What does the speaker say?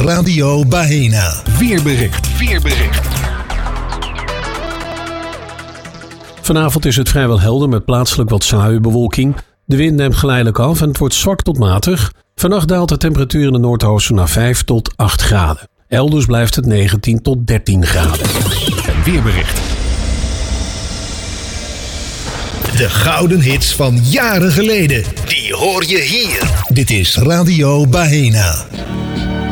Radio Bahena. Weerbericht. Vanavond is het vrijwel helder met plaatselijk wat sluierbewolking. De wind neemt geleidelijk af en het wordt zwak tot matig. Vannacht daalt de temperatuur in de Noordoosten naar 5 tot 8 graden. Elders blijft het 19 tot 13 graden. En weerbericht. De gouden hits van jaren geleden. Die hoor je hier. Dit is Radio Bahena.